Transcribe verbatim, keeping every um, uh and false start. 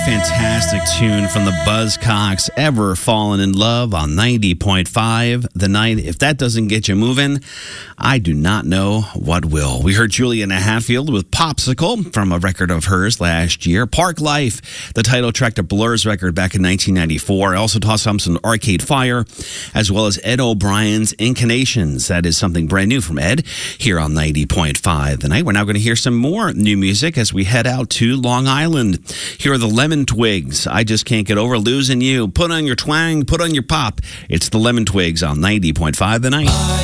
fantastic tune from the Buzzcocks, Ever Fallen in Love on ninety point five The Night. If that doesn't get you moving, I do not know what will. We heard Juliana Hatfield with Popsicle from a record of hers last year. Park Life, the title track to Blur's record back in nineteen ninety-four. I also tossed some, some Arcade Fire, as well as Ed O'Brien's Inclinations. That is something brand new from Ed here on ninety point five The Night. We're now going to hear some more new music as we head out to Long Island. Here are the Lemon Twigs. I Just Can't Get Over Losing You. Put on your twang, put on your pop. It's the Lemon Twigs on ninety point five The Night.